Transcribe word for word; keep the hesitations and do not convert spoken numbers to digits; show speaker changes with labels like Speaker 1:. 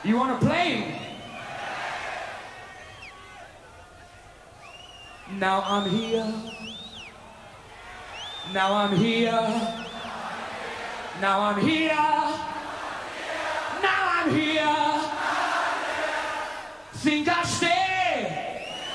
Speaker 1: You want to play? Now I'm here. Now I'm here. Now I'm here. Now I'm here. Think I stay.